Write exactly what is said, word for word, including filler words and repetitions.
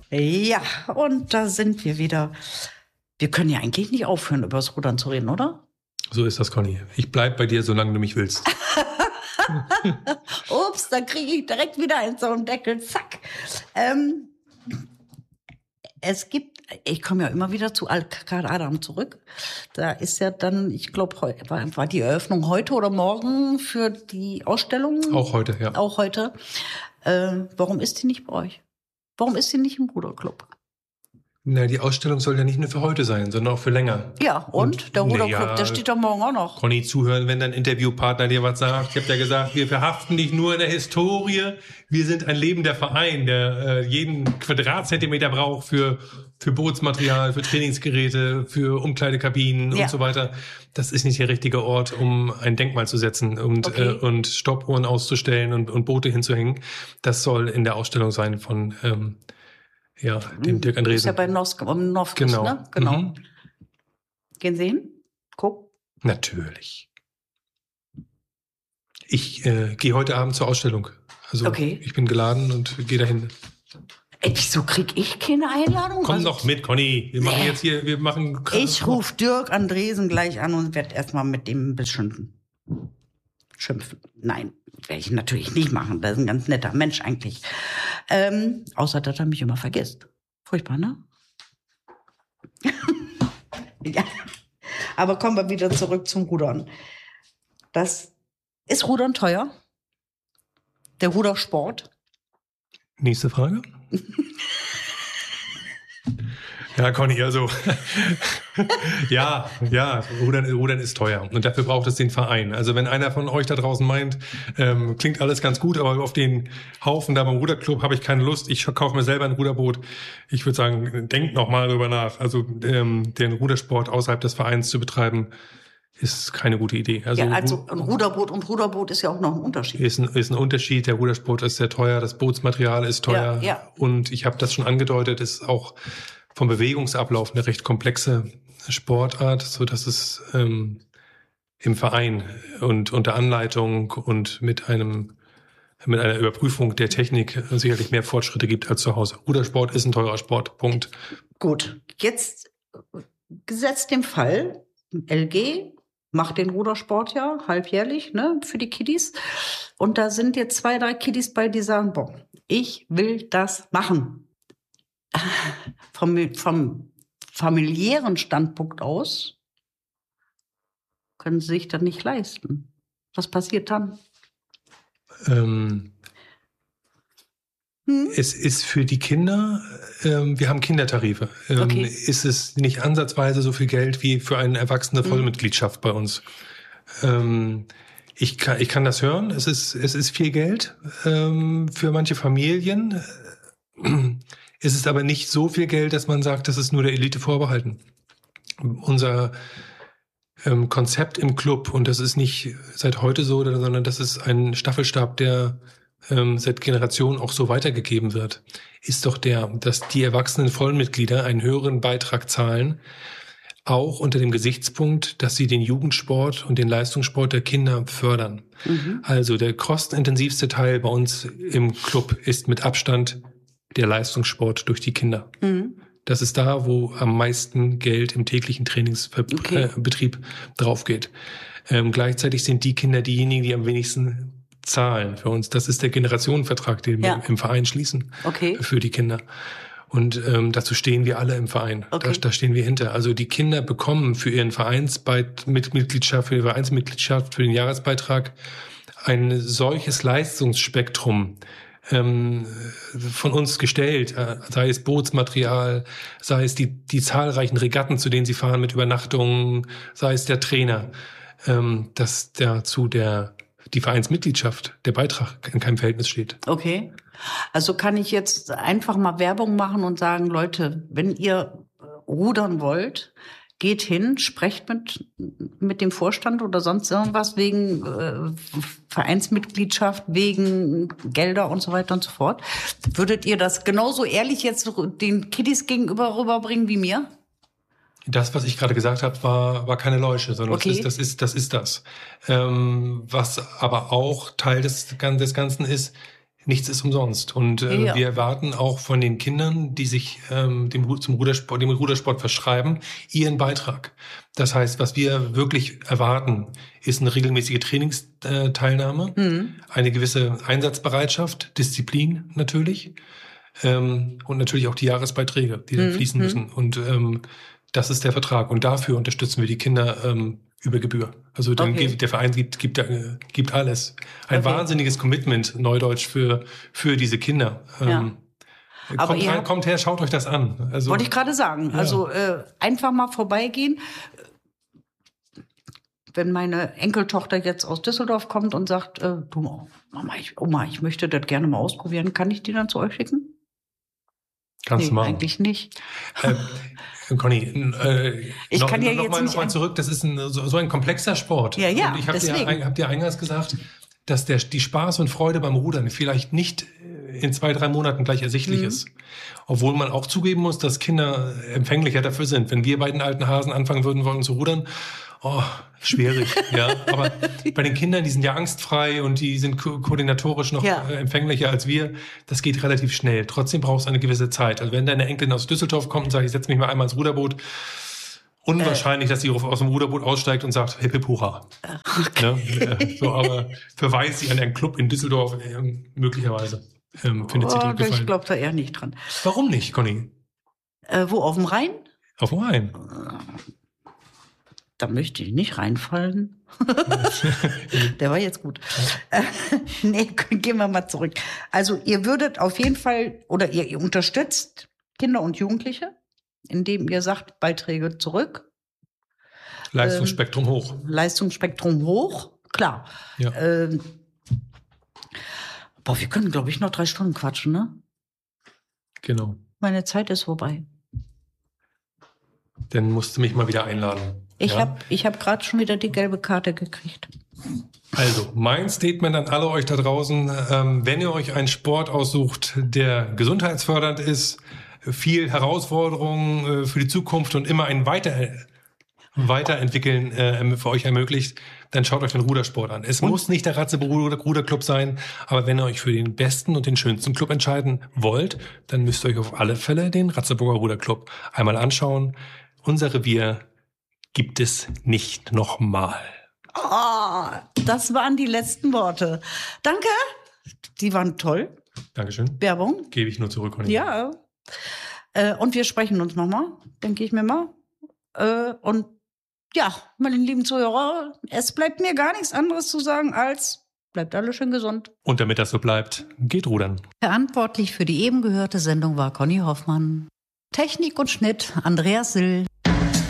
Ja, und da sind wir wieder. Wir können ja eigentlich nicht aufhören, über das Rudern zu reden, oder? So ist das, Conny. Ich bleib bei dir, solange du mich willst. Ups, dann kriege ich direkt wieder einen so einen Deckel. Zack. Ähm, es gibt, ich komme ja immer wieder zu Al-Kar Adam zurück. Da ist ja dann, ich glaube, war, war die Eröffnung heute oder morgen für die Ausstellung? Auch heute, ja. Auch heute. Äh, warum ist die nicht bei euch? Warum ist sie nicht im Ruderclub? Na, die Ausstellung soll ja nicht nur für heute sein, sondern auch für länger. Ja, und, und der Ruderclub, ja, der steht doch morgen auch noch. Conny, zuhören, wenn dein Interviewpartner dir was sagt. Ich habe ja gesagt, wir verhaften nicht nur in der Historie. Wir sind ein lebender Verein, der äh, jeden Quadratzentimeter braucht für für Bootsmaterial, für Trainingsgeräte, für Umkleidekabinen ja. und so weiter. Das ist nicht der richtige Ort, um ein Denkmal zu setzen und okay. äh, und Stoppuhren auszustellen und, und Boote hinzuhängen. Das soll in der Ausstellung sein von ähm, Ja, dem Dirk Andresen. Ist ja bei Nosk, um Novkis, genau. ne? Genau. Mhm. Gehen Sie hin? Guck. Natürlich. Ich äh, gehe heute Abend zur Ausstellung. Also okay. Ich bin geladen und gehe dahin. Ey, wieso krieg ich keine Einladung? Komm also, doch mit, Conny. Wir machen äh, jetzt hier, wir machen... Ich rufe Dirk Andresen gleich an und werde erstmal mit dem ein bisschen schimpfen. Nein, werde ich natürlich nicht machen. Das ist ein ganz netter Mensch eigentlich. Ähm, außer, dass er mich immer vergisst. Furchtbar, ne? Ja. Aber kommen wir wieder zurück zum Rudern. Das ist Rudern teuer? Der Rudersport? Nächste Frage. Ja, Conny, also ja, ja, Rudern, Rudern ist teuer und dafür braucht es den Verein. Also wenn einer von euch da draußen meint, ähm, klingt alles ganz gut, aber auf den Haufen da beim Ruderclub habe ich keine Lust, ich kaufe mir selber ein Ruderboot. Ich würde sagen, denkt noch mal drüber nach. Also ähm, den Rudersport außerhalb des Vereins zu betreiben, ist keine gute Idee. Also, ja, also ein Ruderboot und Ruderboot ist ja auch noch ein Unterschied. Ist ein, ist ein Unterschied. Der Rudersport ist sehr teuer, das Bootsmaterial ist teuer. Ja, ja. Und ich habe das schon angedeutet, ist auch vom Bewegungsablauf eine recht komplexe Sportart, so dass es ähm, im Verein und unter Anleitung und mit einem mit einer Überprüfung der Technik sicherlich mehr Fortschritte gibt als zu Hause. Rudersport ist ein teurer Sport. Punkt. Gut, jetzt gesetzt dem Fall, L G macht den Rudersport ja halbjährlich, ne, für die Kiddies. Und da sind jetzt zwei, drei Kiddies bei, die sagen, boah, ich will das machen. Vom, vom familiären Standpunkt aus können sie sich das nicht leisten. Was passiert dann? Ähm, hm? Es ist für die Kinder, ähm, wir haben Kindertarife, ähm, okay. Ist es nicht ansatzweise so viel Geld wie für eine erwachsene Vollmitgliedschaft hm. bei uns. Ähm, ich, kann, ich kann das hören, es ist, es ist viel Geld ähm, für manche Familien. Es ist aber nicht so viel Geld, dass man sagt, das ist nur der Elite vorbehalten. Unser ähm, Konzept im Club, und das ist nicht seit heute so, sondern das ist ein Staffelstab, der ähm, seit Generationen auch so weitergegeben wird, ist doch der, dass die erwachsenen Vollmitglieder einen höheren Beitrag zahlen, auch unter dem Gesichtspunkt, dass sie den Jugendsport und den Leistungssport der Kinder fördern. Mhm. Also der kostenintensivste Teil bei uns im Club ist mit Abstand der Leistungssport durch die Kinder. Mhm. Das ist da, wo am meisten Geld im täglichen Trainingsbetrieb okay. äh, drauf geht. Ähm, gleichzeitig sind die Kinder diejenigen, die am wenigsten zahlen für uns. Das ist der Generationenvertrag, den ja. wir im Verein schließen okay. für die Kinder. Und ähm, dazu stehen wir alle im Verein. Okay. Da, da stehen wir hinter. Also die Kinder bekommen für ihren Vereinsmitgliedschaft, für die Vereinsmitgliedschaft, für den Jahresbeitrag ein solches Leistungsspektrum ähm, von uns gestellt, sei es Bootsmaterial, sei es die, die zahlreichen Regatten, zu denen sie fahren mit Übernachtungen, sei es der Trainer, ähm, dass dazu der die Vereinsmitgliedschaft, der Beitrag in keinem Verhältnis steht. Okay. Also kann ich jetzt einfach mal Werbung machen und sagen, Leute, wenn ihr rudern wollt, geht hin, sprecht mit mit dem Vorstand oder sonst irgendwas wegen äh, Vereinsmitgliedschaft, wegen Gelder und so weiter und so fort. Würdet ihr das genauso ehrlich jetzt den Kiddies gegenüber rüberbringen wie mir? Das, was ich gerade gesagt habe, war war keine Leusche, sondern okay. das ist das ist das. Ist das. Ähm, was aber auch Teil des des Ganzen ist, nichts ist umsonst. Und äh, ja. wir erwarten auch von den Kindern, die sich ähm, dem, zum Rudersport, dem Rudersport verschreiben, ihren Beitrag. Das heißt, was wir wirklich erwarten, ist eine regelmäßige Trainingsteilnahme, mhm. eine gewisse Einsatzbereitschaft, Disziplin natürlich ähm, und natürlich auch die Jahresbeiträge, die dann mhm. fließen müssen. Und ähm, das ist der Vertrag. Und dafür unterstützen wir die Kinder ähm, über Gebühr. Also den, okay. der Verein gibt, gibt, gibt alles. Ein okay. wahnsinniges Commitment, Neudeutsch, für, für diese Kinder. Ja. Ähm, Aber kommt, rein, kommt her, schaut euch das an. Also, wollte ich gerade sagen. Ja. Also äh, einfach mal vorbeigehen. Wenn meine Enkeltochter jetzt aus Düsseldorf kommt und sagt, äh, du Mama, ich, Oma, ich möchte das gerne mal ausprobieren, kann ich die dann zu euch schicken? Kannst nee, du machen. Eigentlich nicht. Äh, Conny, äh, ich noch, kann ja noch jetzt mal, nicht noch mal zurück. Das ist ein, so, so ein komplexer Sport. Ja, ja. Und ich habe dir, hab dir eingangs gesagt, dass der, die Spaß und Freude beim Rudern vielleicht nicht in zwei, drei Monaten gleich ersichtlich mhm. ist. Obwohl man auch zugeben muss, dass Kinder empfänglicher dafür sind. Wenn wir beiden alten Hasen anfangen würden wollen zu rudern, oh, schwierig, ja. Aber bei den Kindern, die sind ja angstfrei und die sind ko- koordinatorisch noch ja. empfänglicher als wir. Das geht relativ schnell. Trotzdem braucht es eine gewisse Zeit. Also wenn deine Enkelin aus Düsseldorf kommt und sagt, ich setze mich mal einmal ins Ruderboot, unwahrscheinlich, äh. dass sie aus dem Ruderboot aussteigt und sagt, hip hip hurra. Okay. Ne? So, aber verweist sie an einen Club in Düsseldorf, äh, möglicherweise. Ähm, findet sie oh, dort gefallen. Ich glaube da eher nicht dran. Warum nicht, Conny? Äh, wo, auf dem Rhein? Auf dem Rhein. Da möchte ich nicht reinfallen. Der war jetzt gut. Äh, nee, gehen wir mal zurück. Also ihr würdet auf jeden Fall, oder ihr, ihr unterstützt Kinder und Jugendliche, indem ihr sagt, Beiträge zurück. Leistungsspektrum ähm, hoch. Leistungsspektrum hoch, klar. Ja. Ähm, boah, wir können, glaube ich, noch drei Stunden quatschen, ne? Genau. Meine Zeit ist vorbei. Dann musst du mich mal wieder einladen. Ich ja? habe ich hab gerade schon wieder die gelbe Karte gekriegt. Also, mein Statement an alle euch da draußen, ähm, wenn ihr euch einen Sport aussucht, der gesundheitsfördernd ist, viel Herausforderungen äh, für die Zukunft und immer ein Weiter, Weiterentwickeln äh, für euch ermöglicht, dann schaut euch den Rudersport an. Es und? muss nicht der Ratzeburg-Ruderclub sein, aber wenn ihr euch für den besten und den schönsten Club entscheiden wollt, dann müsst ihr euch auf alle Fälle den Ratzeburger Ruderclub einmal anschauen. Unser Revier gibt es nicht nochmal. Oh, das waren die letzten Worte. Danke, die waren toll. Dankeschön. Werbung. Gebe ich nur zurück. Conny. Ja. Äh, und wir sprechen uns nochmal, denke ich mir mal. Äh, und ja, meine lieben Zuhörer, es bleibt mir gar nichts anderes zu sagen als bleibt alle schön gesund. Und damit das so bleibt, geht rudern. Verantwortlich für die eben gehörte Sendung war Conny Hoffmann. Technik und Schnitt Andreas Sill.